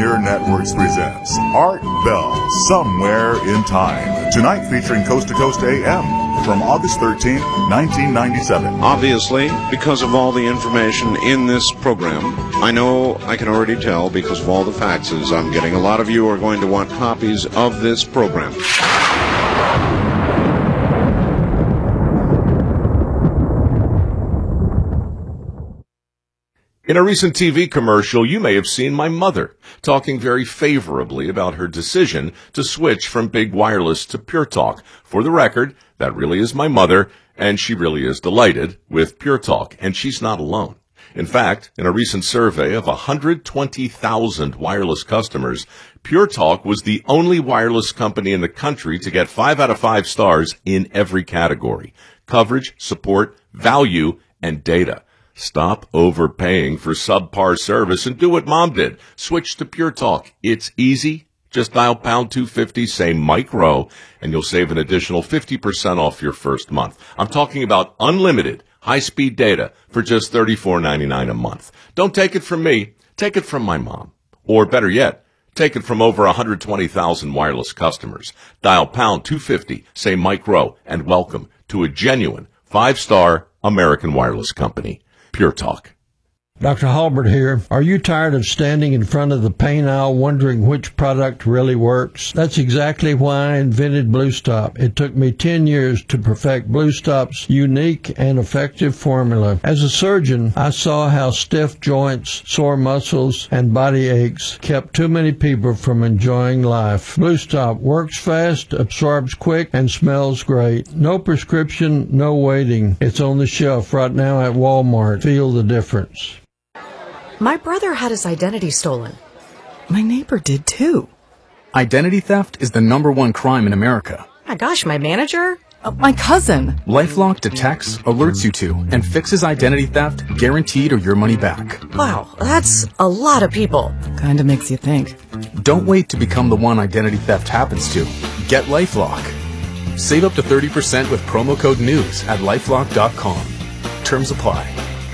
Premier Networks presents Art Bell, Somewhere in Time. Tonight featuring Coast to Coast AM from August 13, 1997. Obviously, because of all the information in this program, I know I can already tell because of all the faxes I'm getting. A lot of you are going to want copies of this program. In a recent TV commercial, you may have seen my mother talking very favorably about her decision to switch from big wireless to Pure Talk. For the record, that really is my mother, and she really is delighted with Pure Talk, and she's not alone. In fact, in a recent survey of 120,000 wireless customers, Pure Talk was the only wireless company in the country to get 5 out of 5 stars in every category: coverage, support, value, and data. Stop overpaying for subpar service and do what Mom did. Switch to Pure Talk. It's easy. Just dial pound 250, say Mike Rowe, and you'll save an additional 50% off your first month. I'm talking about unlimited high-speed data for just $34.99 a month. Don't take it from me. Take it from my mom. Or better yet, take it from over 120,000 wireless customers. Dial pound 250, say Mike Rowe, and welcome to a genuine 5-star American wireless company. Pure Talk. Dr. Halbert here. Are you tired of standing in front of the paint aisle wondering which product really works? That's exactly why I invented Blue Stop. It took me 10 years to perfect Blue Stop's unique and effective formula. As a surgeon, I saw how stiff joints, sore muscles, and body aches kept too many people from enjoying life. Blue Stop works fast, absorbs quick, and smells great. No prescription, no waiting. It's on the shelf right now at Walmart. Feel the difference. My brother had his identity stolen. My neighbor did too. Identity theft is the #1 crime in America. My gosh, my manager? My cousin. LifeLock detects, alerts you to, and fixes identity theft, guaranteed or your money back. Wow, that's a lot of people. Kinda makes you think. Don't wait to become the one identity theft happens to. Get LifeLock. Save up to 30% with promo code NEWS at LifeLock.com. Terms apply.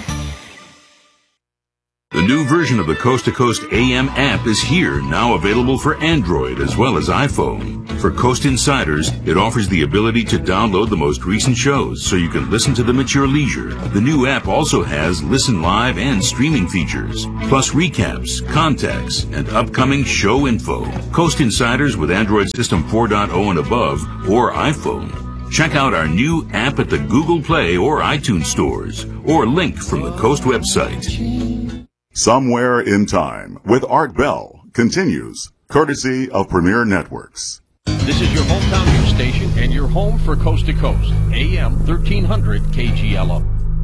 The new version of the Coast to Coast AM app is here, now available for Android as well as iPhone. For Coast Insiders, it offers the ability to download the most recent shows so you can listen to them at your leisure. The new app also has listen live and streaming features, plus recaps, contacts, and upcoming show info. Coast Insiders with Android System 4.0 and above, or iPhone. Check out our new app at the Google Play or iTunes stores, or link from the Coast website. Somewhere in Time with Art Bell continues, courtesy of Premier Networks. This is your hometown news station and your home for Coast to Coast, AM 1300 KGLO.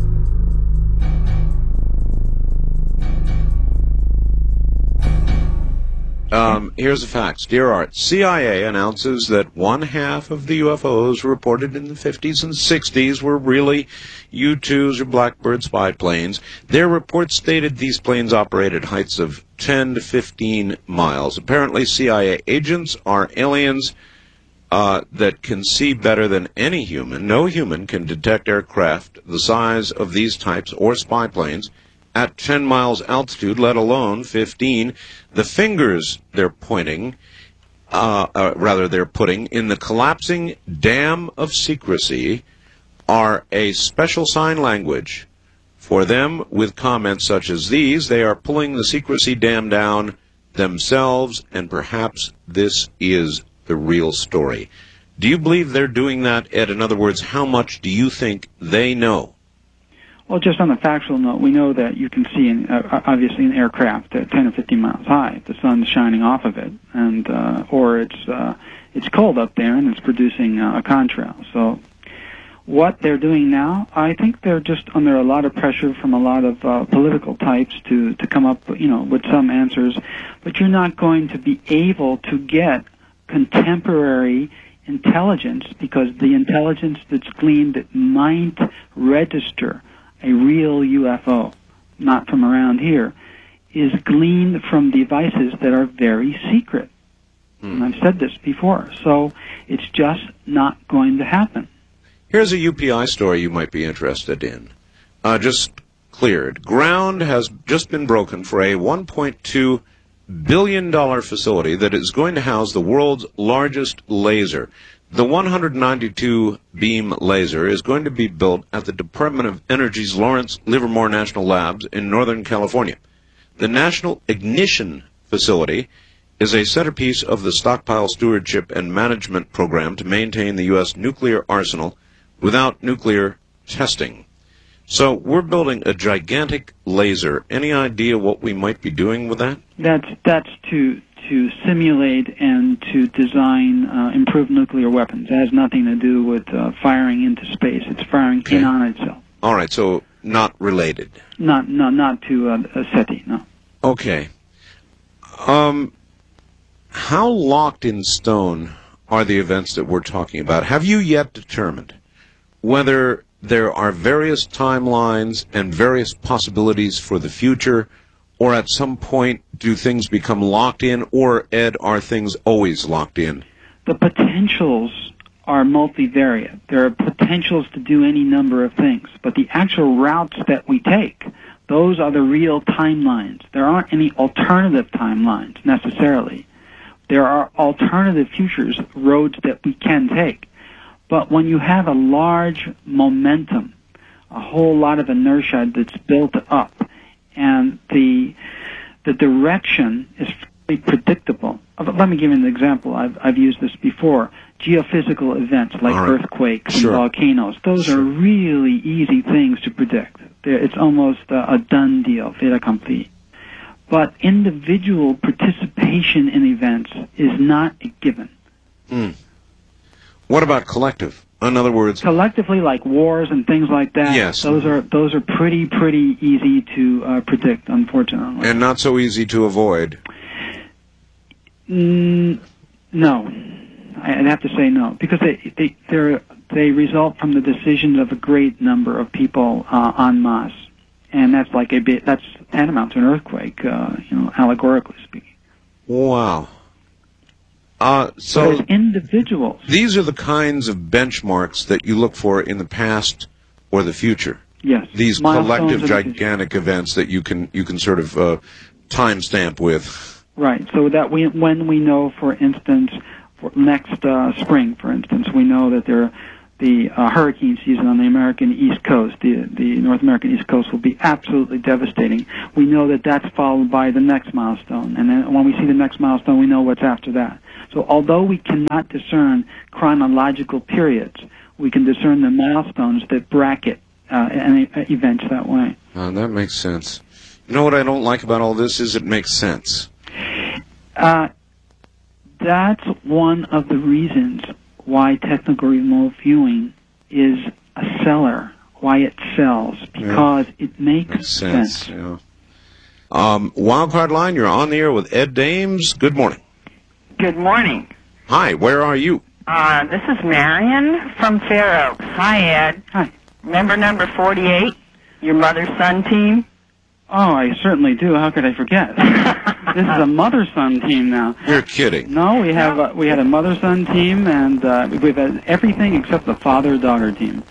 Here's the facts. Dear Art, CIA announces that 1/2 of the UFOs reported in the 50s and 60s were really U-2s or Blackbird spy planes. Their report stated these planes operate at heights of 10 to 15 miles. Apparently, CIA agents are aliens that can see better than any human. No human can detect aircraft the size of these types or spy planes at 10 miles altitude, let alone 15. The fingers they're putting in the collapsing dam of secrecy are a special sign language. For them, with comments such as these, they are pulling the secrecy dam down themselves, and perhaps this is the real story. Do you believe they're doing that, Ed? In other words, how much do you think they know? Well, just on a factual note, we know that you can see, obviously, an aircraft at 10 or 15 miles high. The sun's shining off of it, and or it's cold up there and it's producing a contrail. So, what they're doing now, I think they're just under a lot of pressure from a lot of political types to come up, with some answers. But you're not going to be able to get contemporary intelligence because the intelligence that's gleaned might register a real UFO, not from around here, is gleaned from devices that are very secret. And I've said this before, so it's just not going to happen. Here's a UPI story you might be interested in. Just cleared. Ground has just been broken for a $1.2 billion facility that is going to house the world's largest laser. The 192 beam laser is going to be built at the Department of Energy's Lawrence Livermore National Labs in Northern California. The National Ignition Facility is a centerpiece of the Stockpile Stewardship and Management Program to maintain the U.S. nuclear arsenal without nuclear testing. So we're building a gigantic laser. Any idea what we might be doing with that? That's to simulate and to design improved nuclear weapons. It has nothing to do with firing into space. It's firing in on itself. All right, so not related. Not to SETI, no. Okay. How locked in stone are the events that we're talking about? Have you yet determined whether there are various timelines and various possibilities for the future, or at some point do things become locked in, or, Ed, are things always locked in? The potentials are multivariate. There are potentials to do any number of things, but the actual routes that we take, those are the real timelines. There aren't any alternative timelines necessarily. There are alternative futures, roads that we can take. But when you have a large momentum, a whole lot of inertia that's built up, and the direction is fairly predictable. Let me give you an example. I've used this before. Geophysical events like earthquakes and volcanoes, those are really easy things to predict. It's almost a done deal, fait accompli. But individual participation in events is not a given. What about collective? In other words, collectively, like wars and things like that. Yes, those are pretty easy to predict, unfortunately, and not so easy to avoid. No, I'd have to say no, because they result from the decisions of a great number of people en masse, and that's that's tantamount to an earthquake, allegorically speaking. Wow. So as individuals, these are the kinds of benchmarks that you look for in the past or the future. Yes. These collective gigantic events that you can sort of timestamp with. Right. So that when we know, for instance, for next spring, for instance, we know that the hurricane season on the American East Coast, the North American East Coast, will be absolutely devastating. We know that that's followed by the next milestone, and then when we see the next milestone, we know what's after that. So although we cannot discern chronological periods, we can discern the milestones that bracket events that way. That makes sense. You know what I don't like about all this is it makes sense. That's one of the reasons why technical remote viewing is a seller, why it sells, because it makes sense. Yeah. Wildcard Line, you're on the air with Ed Dames. Good morning. Good morning. Hi, where are you? This is Marion from Fair Oaks. Hi, Ed. Hi. Remember number 48, your mother-son team? Oh, I certainly do. How could I forget? This is a mother-son team now. You're kidding. No, we had a mother-son team, and we've had everything except the father-daughter team.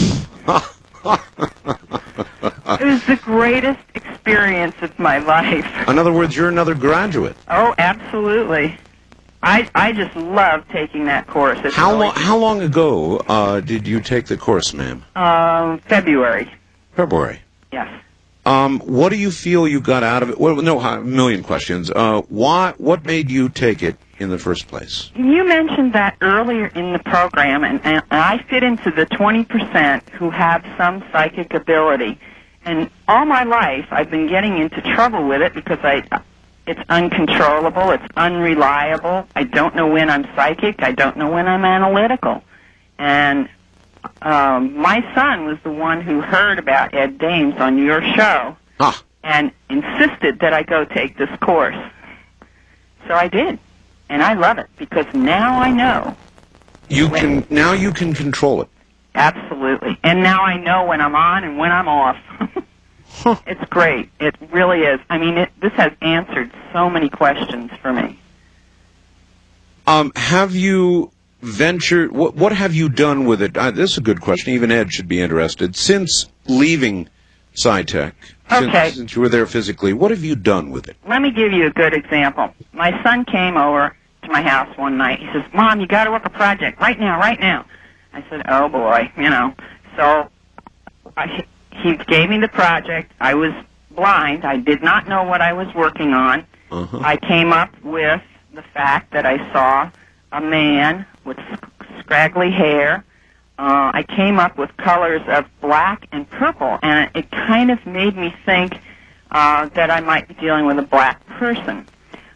It was the greatest experience of my life. In other words, you're another graduate. Oh, absolutely. I just love taking that course. How long ago did you take the course, ma'am? February. February. Yes. What do you feel you got out of it? Well, no, a million questions. What made you take it in the first place? You mentioned that earlier in the program, and I fit into the 20% who have some psychic ability. And all my life, I've been getting into trouble with it because it's uncontrollable, it's unreliable. I don't know when I'm psychic, I don't know when I'm analytical. And my son was the one who heard about Ed Dames on your show and insisted that I go take this course. So I did, and I love it because now I know. Now you can control it. Absolutely, and now I know when I'm on and when I'm off. It's great. It really is. I mean, this has answered so many questions for me. Have you ventured, what have you done with it? This is a good question. Even Ed should be interested. Since leaving SciTech. Okay. Since you were there physically, what have you done with it? Let me give you a good example. My son came over to my house one night. He says, Mom, you got to work a project right now, right now. I said, oh, boy, you know. So he gave me the project. I was blind. I did not know what I was working on. I came up with the fact that I saw a man with scraggly hair. I came up with colors of black and purple, and it kind of made me think that I might be dealing with a black person.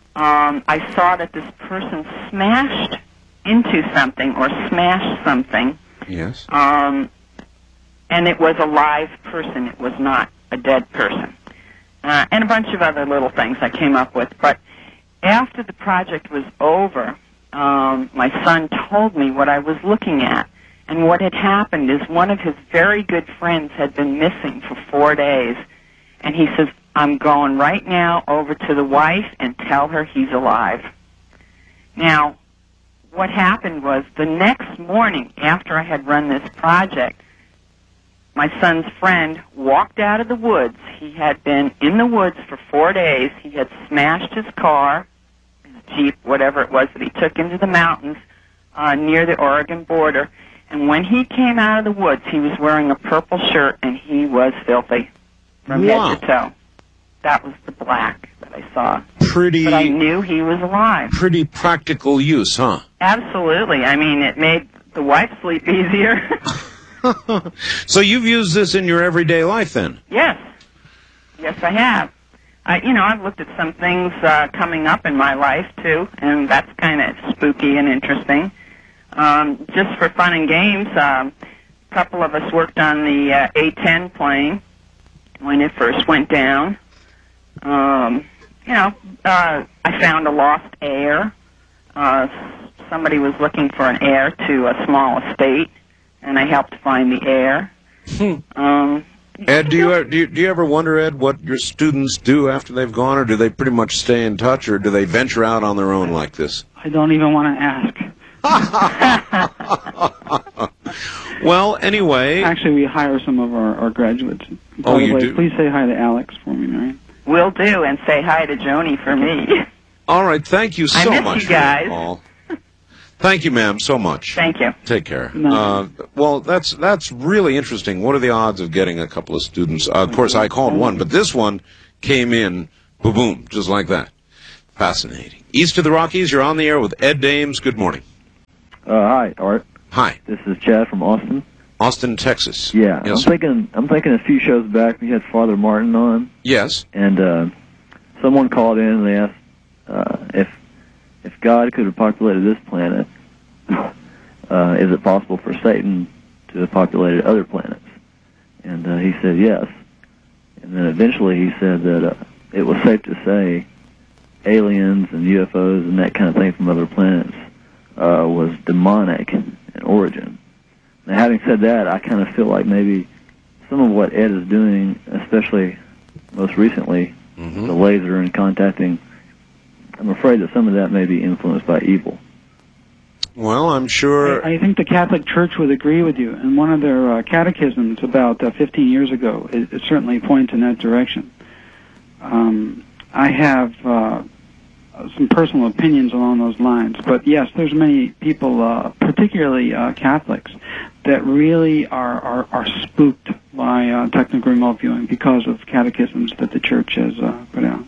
I saw that this person smashed into something or smashed something. Yes. And it was a live person. It was not a dead person. And a bunch of other little things I came up with. But after the project was over, my son told me what I was looking at. And what had happened is one of his very good friends had been missing for 4 days. And he says, I'm going right now over to the wife and tell her he's alive. Now, what happened was the next morning after I had run this project, my son's friend walked out of the woods. He had been in the woods for 4 days. He had smashed his car, his Jeep, whatever it was that he took into the mountains near the Oregon border. And when he came out of the woods, he was wearing a purple shirt, and he was filthy from head to toe. That was the black that I saw. But I knew he was alive. Pretty practical use, huh? Absolutely. I mean, it made the wife sleep easier. So you've used this in your everyday life, then? Yes. Yes, I have. I've looked at some things coming up in my life, too, and that's kind of spooky and interesting. Just for fun and games, a couple of us worked on the A-10 plane when it first went down. I found a lost heir. Somebody was looking for an heir to a small estate, and I helped find the heir. Ed, do you ever wonder, Ed, what your students do after they've gone, or do they pretty much stay in touch, or do they venture out on their own like this? I don't even want to ask. Well, anyway... Actually, we hire some of our graduates. Oh, you do? Please say hi to Alex for me, Marion. Will do, and say hi to Joni for me. All right, thank you so I much miss you guys. for the call. Thank you, ma'am, so much. Thank you. Take care. No. Well, that's really interesting. What are the odds of getting a couple of students? Of course, I called one, but this one came in, boom, just like that. Fascinating. East of the Rockies, you're on the air with Ed Dames. Good morning. Hi, Art. Hi. This is Chad from Austin. Austin, Texas. Yeah, yes, I'm thinking a few shows back we had Father Martin on. Yes. And someone called in and they asked if God could have populated this planet, is it possible for Satan to have populated other planets? And he said yes. And then eventually he said that it was safe to say aliens and UFOs and that kind of thing from other planets was demonic in origin. Now, having said that, I kind of feel like maybe some of what Ed is doing, especially most recently, the laser and contacting, I'm afraid that some of that may be influenced by evil. Well, I'm sure... I think the Catholic Church would agree with you. And one of their catechisms about 15 years ago, it certainly points in that direction. I have some personal opinions along those lines. But yes, there's many people, particularly Catholics, that really are spooked by technical remote viewing because of catechisms that the Church has put out.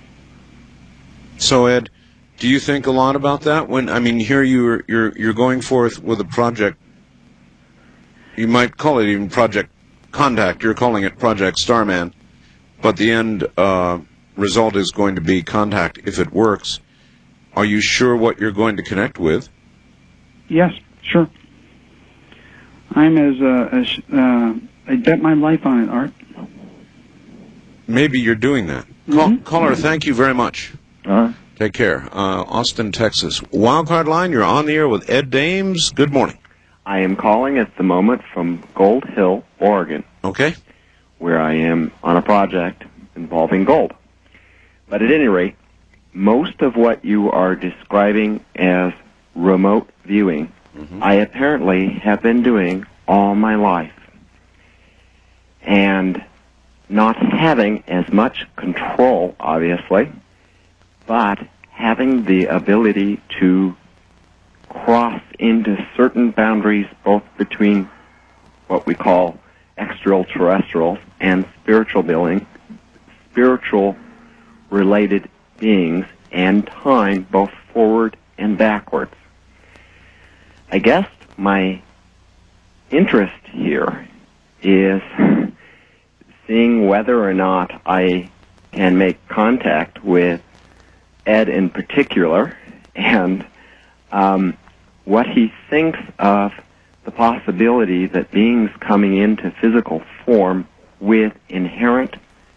So, Ed, do you think a lot about that? Here you're going forth with a project. You might call it even Project Contact. You're calling it Project Starman, but the end result is going to be contact if it works. Are you sure what you're going to connect with? Yes, sure. I'm I bet my life on it, Art. Maybe you're doing that. Caller, thank you very much. Take care. Austin, Texas. Wildcard line, you're on the air with Ed Dames. Good morning. I am calling at the moment from Gold Hill, Oregon. Okay. Where I am on a project involving gold. But at any rate, most of what you are describing as remote viewing, I apparently have been doing all my life. And not having as much control, obviously, but having the ability to cross into certain boundaries, both between what we call extraterrestrials and spiritual-related beings, and time, both forward and backwards. I guess my interest here is seeing whether or not I can make contact with Ed in particular, and what he thinks of the possibility that beings coming into physical form with inherent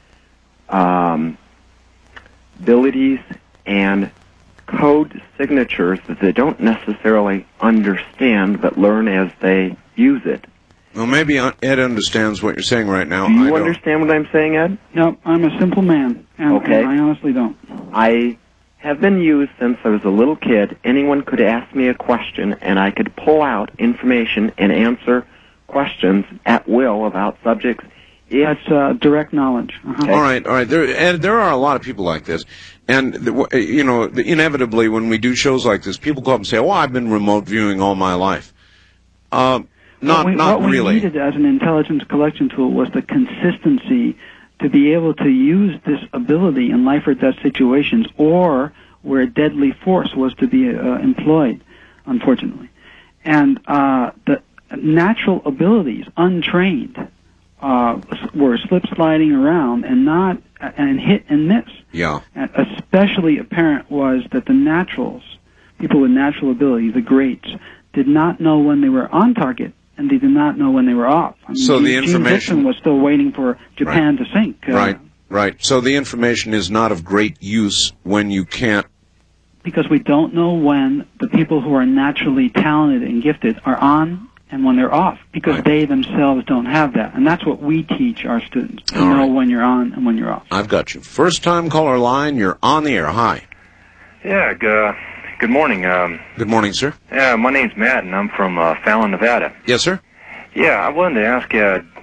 abilities and code signatures that they don't necessarily understand but learn as they use it. Well, maybe Ed understands what you're saying right now. Do you understand what I'm saying, Ed? No, I'm a simple man, and okay. I honestly don't. I have been used since I was a little kid. Anyone could ask me a question, and I could pull out information and answer questions at will about subjects. That's direct knowledge. Okay. All right. There are a lot of people like this. And, inevitably, when we do shows like this, people go up and say, I've been remote viewing all my life. Not really. What we needed as an intelligence collection tool was the consistency to be able to use this ability in life or death situations, or where deadly force was to be employed, unfortunately. And the natural abilities, untrained, were slip-sliding around and hit and miss. Yeah. And especially apparent was that the naturals, people with natural ability, the greats, did not know when they were on target, and they did not know when they were off. I mean, so the Gene information Dixon was still waiting for Japan to sink. Right. So the information is not of great use when you can't. Because we don't know when the people who are naturally talented and gifted are on and when they're off, because they themselves don't have that. And that's what we teach our students, to know when you're on and when you're off. I've got you. First time caller line, you're on the air. Hi. Yeah, good morning. Good morning, sir. Yeah, my name's Matt, and I'm from Fallon, Nevada. Yes, sir. Yeah, I wanted to ask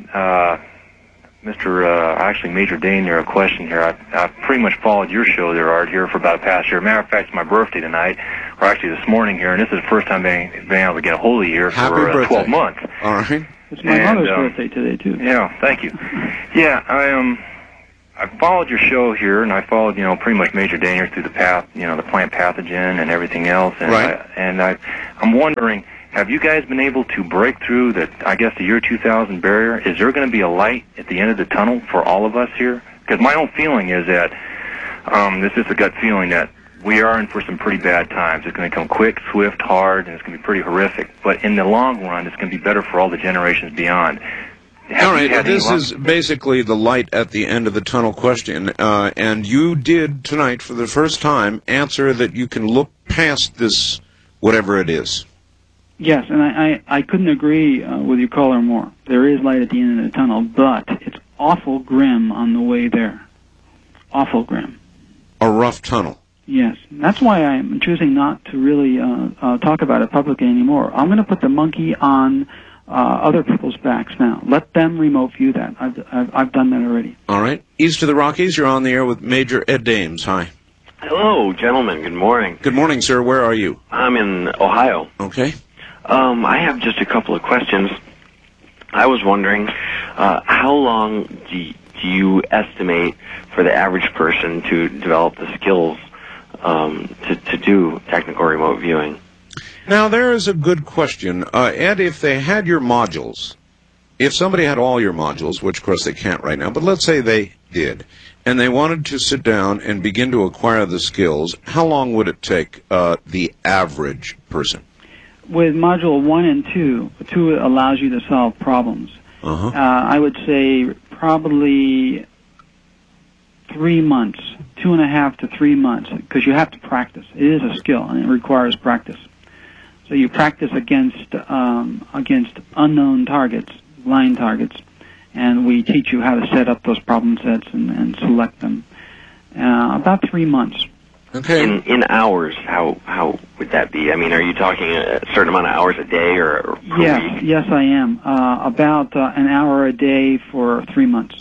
actually Major Dane here a question here. I've pretty much followed your show there, Art, here for about a past year. Matter of fact, it's my birthday tonight, or actually this morning here, and this is the first time being able to get a hold of you here for 12 months. All right. It's my mother's birthday today, too. Yeah, thank you. Yeah, I followed your show here, and I followed, pretty much Major Dane here through the the plant pathogen and everything else. And I'm wondering, have you guys been able to break through the year 2000 barrier? Is there going to be a light at the end of the tunnel for all of us here? Because my own feeling is that, this is a gut feeling that we are in for some pretty bad times. It's going to come quick, swift, hard, and it's going to be pretty horrific. But in the long run, it's going to be better for all the generations beyond. All right, this is basically the light at the end of the tunnel question, and you did tonight, for the first time, answer that you can look past this, whatever it is. Yes, and I couldn't agree with your caller more. There is light at the end of the tunnel, but it's awful grim on the way there. Awful grim. A rough tunnel. Yes, that's why I'm choosing not to really talk about it publicly anymore. I'm going to put the monkey on other people's backs now. Let them remote view that. I've done that already. All right. East of the Rockies, you're on the air with Major Ed Dames. Hi. Hello, gentlemen. Good morning. Good morning, sir. Where are you? I'm in Ohio. Okay. I have just a couple of questions. I was wondering, how long do you estimate for the average person to develop the skills to do technical remote viewing? Now, there is a good question. Ed, if they had your modules, if somebody had all your modules, which of course they can't right now, but let's say they did, and they wanted to sit down and begin to acquire the skills, how long would it take the average person? With Module 1 and 2, 2 allows you to solve problems. I would say probably 3 months, 2.5 to 3 months, because you have to practice. It is a skill, and it requires practice. So you practice against unknown targets, blind targets, and we teach you how to set up those problem sets and select them. About 3 months. Okay. In hours, how would that be? I mean, are you talking a certain amount of hours a day or per week? Yes, I am. About an hour a day for 3 months.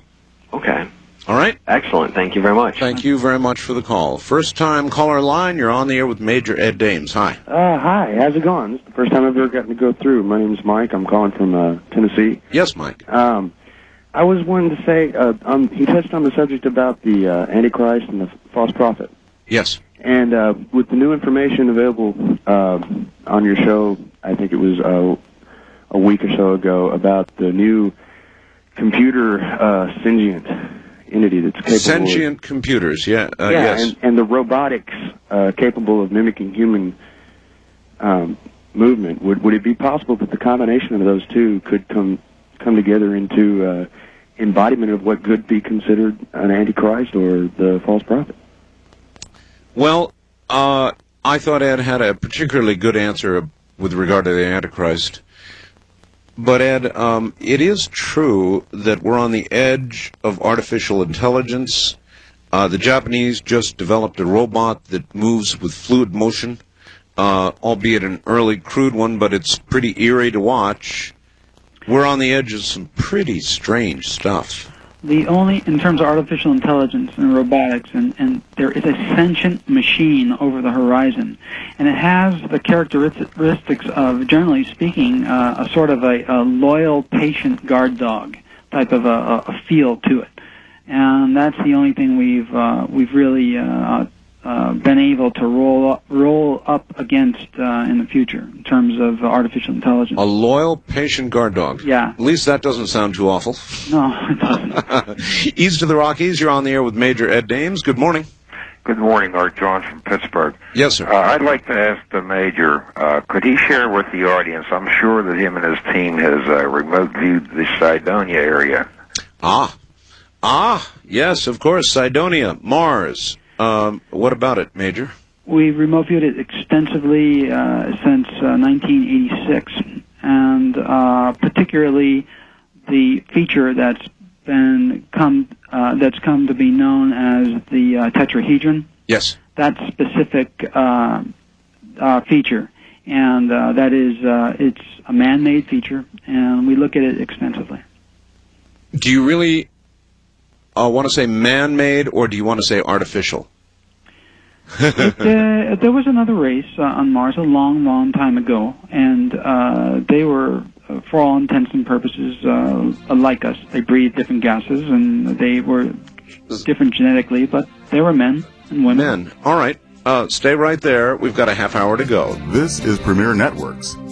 Okay. All right? Excellent. Thank you very much. Thank you very much for the call. First-time caller line, you're on the air with Major Ed Dames. Hi. Hi. How's it going? This is the first time I've ever gotten to go through. My name's Mike. I'm calling from Tennessee. Yes, Mike. I was wanting to say, he touched on the subject about the Antichrist and the false prophet. Yes. And with the new information available on your show, I think it was a week or so ago, about the new computer sentient entity that's capable Sentient computers, yes. And the robotics capable of mimicking human movement. Would it be possible that the combination of those two could come together into embodiment of what could be considered an Antichrist or the false prophet? Well, I thought Ed had a particularly good answer with regard to the Antichrist. But, Ed, it is true that we're on the edge of artificial intelligence. The Japanese just developed a robot that moves with fluid motion, albeit an early crude one, but it's pretty eerie to watch. We're on the edge of some pretty strange stuff. In terms of artificial intelligence and robotics, and there is a sentient machine over the horizon, and it has the characteristics of, generally speaking, a sort of a loyal, patient guard dog type of a feel to it, and that's the only thing we've really been able to roll up against in the future in terms of artificial intelligence. A loyal, patient guard dog. Yeah. At least that doesn't sound too awful. No, it doesn't. East of the Rockies, you're on the air with Major Ed Dames. Good morning. Good morning, Art John from Pittsburgh. Yes, sir. I'd like to ask the Major, could he share with the audience, I'm sure that him and his team has remote viewed the Cydonia area. Yes, of course, Cydonia, Mars. What about it, Major? We've remote viewed it extensively since 1986, and particularly the feature that's come to be known as the tetrahedron. Yes. That specific feature, and that is it's a man-made feature, and we look at it extensively. Do you really want to say man-made, or do you want to say artificial? There was another race on Mars a long, long time ago, and they were, for all intents and purposes, like us. They breathed different gases, and they were different genetically, but they were men and women. Men. All right. Stay right there. We've got a half hour to go. This is Premier Networks.